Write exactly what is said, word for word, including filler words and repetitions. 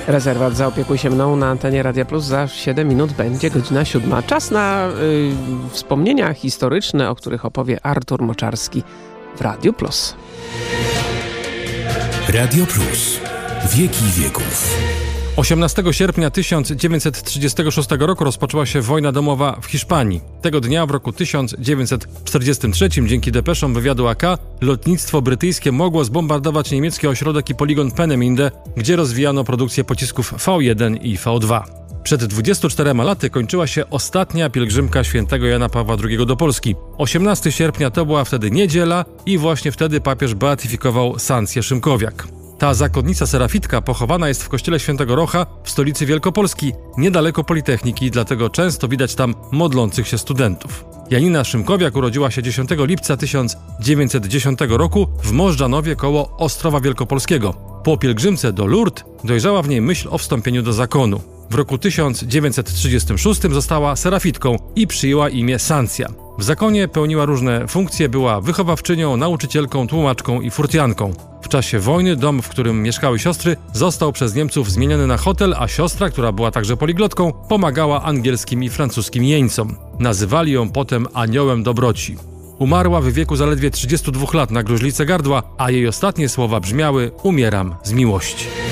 Rezerwat Zaopiekuj się mną na antenie Radia Plus. Za siedem minut będzie godzina siódma. Czas na y, wspomnienia historyczne, o których opowie Artur Moczarski w Radiu Plus. Radio Plus. Wieki wieków. osiemnastego sierpnia tysiąc dziewięćset trzydziestego szóstego roku rozpoczęła się wojna domowa w Hiszpanii. Tego dnia w roku tysiąc dziewięćset czterdziestym trzecim dzięki depeszom wywiadu A K lotnictwo brytyjskie mogło zbombardować niemiecki ośrodek i poligon Peenemünde, gdzie rozwijano produkcję pocisków V jeden i V dwa. Przed dwudziestu czterema laty kończyła się ostatnia pielgrzymka świętego Jana Pawła drugiego do Polski. osiemnastego sierpnia to była wtedy niedziela i właśnie wtedy papież beatyfikował Sancję Szymkowiak. Ta zakonnica serafitka pochowana jest w kościele Świętego Rocha w stolicy Wielkopolski, niedaleko Politechniki, dlatego często widać tam modlących się studentów. Janina Szymkowiak urodziła się dziesiątego lipca tysiąc dziewięćset dziesiątego roku w Możdżanowie koło Ostrowa Wielkopolskiego. Po pielgrzymce do Lourdes dojrzała w niej myśl o wstąpieniu do zakonu. W roku tysiąc dziewięćset trzydziestym szóstym została serafitką i przyjęła imię Sancja. W zakonie pełniła różne funkcje, była wychowawczynią, nauczycielką, tłumaczką i furtianką. W czasie wojny dom, w którym mieszkały siostry, został przez Niemców zmieniony na hotel, a siostra, która była także poliglotką, pomagała angielskim i francuskim jeńcom. Nazywali ją potem aniołem dobroci. Umarła w wieku zaledwie trzydziestu dwóch lat na gruźlicę gardła, a jej ostatnie słowa brzmiały: umieram z miłości.